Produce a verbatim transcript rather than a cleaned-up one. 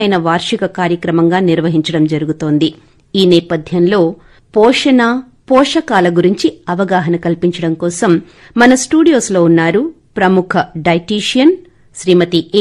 అయిన వార్షిక కార్యక్రమంగా నిర్వహించడం జరుగుతోంది. ఈ నేపథ్యంలో పోషణ, పోషకాల గురించి అవగాహన కల్పించడం కోసం మన స్టూడియోస్లో ఉన్నారు ప్రముఖ డైటీషియన్ శ్రీమతి ఏ